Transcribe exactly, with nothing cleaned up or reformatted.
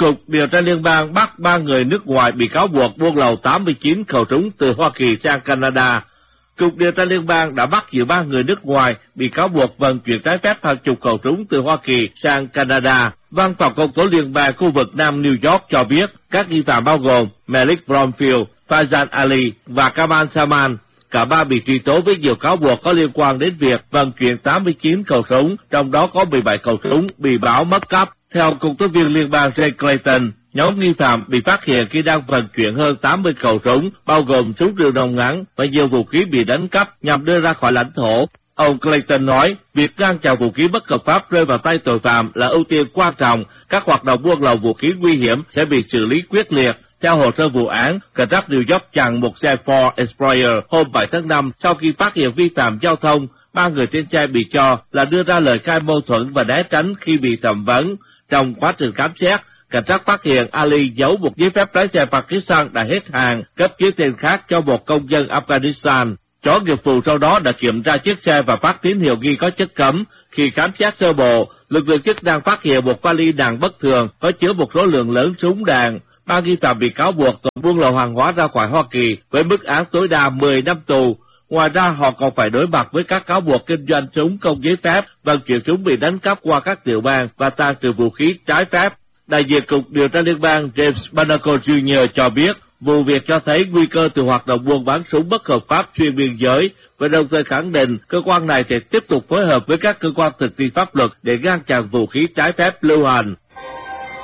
Cục điều tra liên bang bắt ba người nước ngoài bị cáo buộc buôn lậu tám mươi chín khẩu súng từ Hoa Kỳ sang Canada. Cục điều tra liên bang đã bắt giữ ba người nước ngoài bị cáo buộc vận chuyển trái phép hàng chục khẩu súng từ Hoa Kỳ sang Canada. Văn phòng công tố liên bang khu vực Nam New York cho biết các nghi phạm bao gồm Malik Bromfield, Faizan Ali và Kamal Saman. Cả ba bị truy tố với nhiều cáo buộc có liên quan đến việc vận chuyển tám mươi chín khẩu súng, trong đó có mười bảy khẩu súng bị báo mất cắp. Theo công tố viên liên bang Jay Clayton, nhóm nghi phạm bị phát hiện khi đang vận chuyển hơn tám mươi khẩu súng, bao gồm súng trường nòng ngắn và nhiều vũ khí bị đánh cắp nhằm đưa ra khỏi lãnh thổ. Ông Clayton nói, việc ngăn chặn vũ khí bất hợp pháp rơi vào tay tội phạm là ưu tiên quan trọng. Các hoạt động buôn lậu vũ khí nguy hiểm sẽ bị xử lý quyết liệt. Theo hồ sơ vụ án, cảnh sát New York chặn một xe Ford Explorer hôm bảy tháng năm sau khi phát hiện vi phạm giao thông. Ba người trên xe bị cho là đưa ra lời khai mâu thuẫn và né tránh khi bị thẩm vấn. Trong quá trình khám xét, cảnh sát phát hiện Ali giấu một giấy phép lái xe Pakistan đã hết hạn, cấp dưới tên khác cho một công dân Afghanistan. Chó nghiệp vụ sau đó đã kiểm tra chiếc xe và phát tín hiệu nghi có chất cấm. Khi khám xét sơ bộ, lực lượng chức năng phát hiện một vali đạn bất thường có chứa một số lượng lớn súng đạn. Ba nghi phạm bị cáo buộc tội buôn lậu hàng hóa ra khỏi Hoa Kỳ với mức án tối đa mười năm tù. Ngoài ra, họ còn phải đối mặt với các cáo buộc kinh doanh súng không giấy phép, vận chuyển súng bị đánh cắp qua các tiểu bang và tàng trữ vũ khí trái phép. Đại diện Cục điều tra liên bang James Banneker Junior cho biết, vụ việc cho thấy nguy cơ từ hoạt động buôn bán súng bất hợp pháp xuyên biên giới, và đồng thời khẳng định cơ quan này sẽ tiếp tục phối hợp với các cơ quan thực thi pháp luật để ngăn chặn vũ khí trái phép lưu hành.